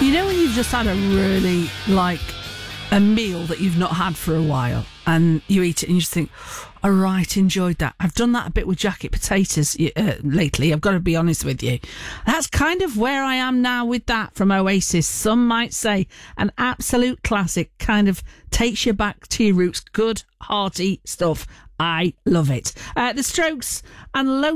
You know when you've just had a really, a meal that you've not had for a while, and you eat it and you just think, all right, enjoyed that. I've done that a bit with jacket potatoes lately, I've got to be honest with you. That's kind of where I am now with that from Oasis. Some might say an absolute classic, kind of takes you back to your roots. Good, hearty stuff. I love it. The Strokes and Low